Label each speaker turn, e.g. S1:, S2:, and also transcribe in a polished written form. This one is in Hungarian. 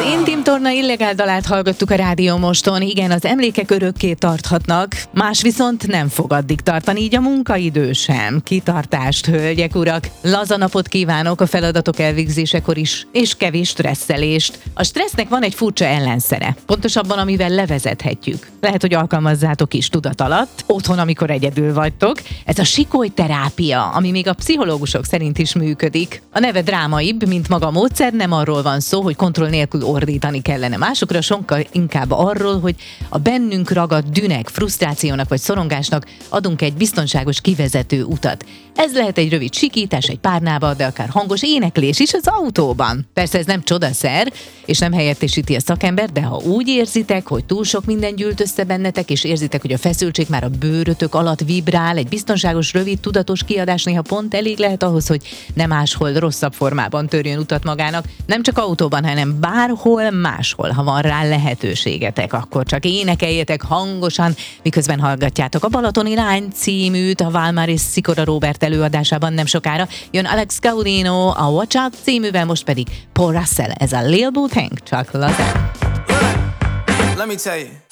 S1: Intim Torna illegál dalát hallgattuk a Rádió Moston. Igen, az emlékek örökké tarthatnak, más viszont nem fog addig tartani, így a munkaidő sem. Kitartást, hölgyek, urak! Laza napot kívánok a feladatok elvégzésekor is, és kevés stresszelést. A stressznek van egy furcsa ellenszere, pontosabban amivel levezethetjük. Lehet, hogy alkalmazzátok is tudat alatt, otthon, amikor egyedül vagytok. Ez a sikolyterápia, ami még a pszichológusok szerint is működik. A neve drámaibb, mint maga a módszer, nem arról van szó, hogy kontroll nélkül ordítani kellene másokra, sokkal inkább arról, hogy a bennünk ragadt dühnek, frusztrációnak vagy szorongásnak adunk egy biztonságos kivezető utat. Ez lehet egy rövid sikítás egy párnába, de akár hangos éneklés is az autóban. Persze ez nem csodaszer, és nem helyettesíti a szakember, de ha úgy érzitek, hogy túl sok minden gyűlt össze bennetek, és érzitek, hogy a feszültség már a bőrötök alatt vibrál, egy biztonságos, rövid, tudatos kiadás néha pont elég lehet ahhoz, hogy nem máshol rosszabb formában törjön utat magának, nem csak autóban, hanem bárhol máshol, ha van rá lehetőségetek, akkor csak énekeljetek hangosan, miközben hallgatjátok a Balatoni Lány címűt, a Valmár és Szikora Róbert előadásában nem sokára. Jön Alex Gaudino a Watch Out cíművel, most pedig Paul Russell, ez a Lil Boo Thing, csak lazán.
S2: Let me tell you.